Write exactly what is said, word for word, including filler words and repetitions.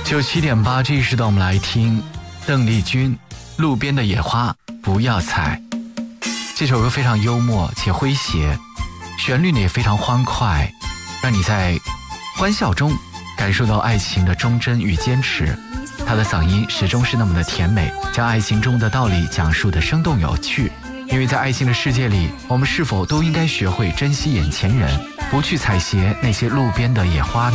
九七点八，这一时段我们来听邓丽君《路边的野花不要采》。这首歌非常幽默且诙谐，旋律呢也非常欢快，让你在欢笑中感受到爱情的忠贞与坚持。他的嗓音始终是那么的甜美，将爱情中的道理讲述的生动有趣。因为在爱情的世界里，我们是否都应该学会珍惜眼前人，不去采撷那些路边的野花呢？